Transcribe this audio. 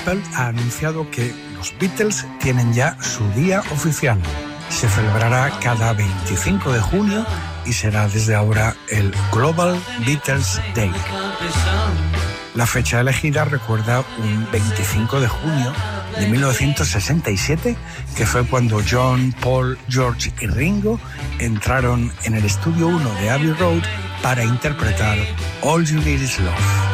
Apple ha anunciado que los Beatles tienen ya su día oficial. Se celebrará cada 25 de junio y será desde ahora el Global Beatles Day. La fecha elegida recuerda un 25 de junio de 1967, que fue cuando John, Paul, George y Ringo entraron en el estudio 1 de Abbey Road para interpretar All You Need Is Love.